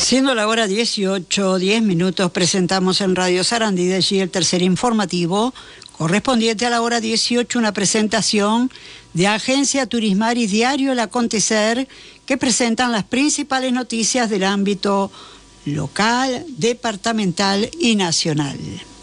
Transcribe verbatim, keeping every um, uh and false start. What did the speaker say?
Siendo la hora dieciocho, diez minutos, presentamos en Radio Sarandí de allí el tercer informativo, correspondiente a la hora dieciocho, una presentación de Agencia Turismaris Diario El Acontecer, que presentan las principales noticias del ámbito local, departamental y nacional.